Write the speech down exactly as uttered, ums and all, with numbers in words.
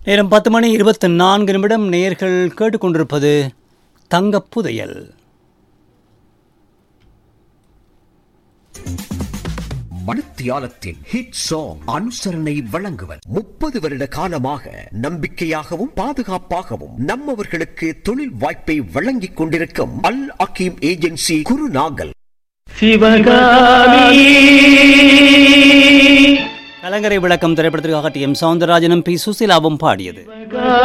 நேரம் பத்து மணி இருபத்தி நான்கு நிமிடம். நேர்கள் கேட்டுக்கொண்டிருப்பது தங்கப் புதையல். மணித்தியாலத்தின் ஹிட் சாங் அனுசரணை வழங்குவர். முப்பது வருட காலமாக நம்பிக்கையாகவும் பாதுகாப்பாகவும் நம்மவர்களுக்கு தொழில் வாய்ப்பை வழங்கிக் கொண்டிருக்கும் அல் அகீம் ஏஜென்சி குருநாகல். சிவகாமி கலங்கரை விளக்கம் திரைப்படத்திற்காக டி எம் சௌந்தரராஜனும் பி சுசீலாவும் பாடியது.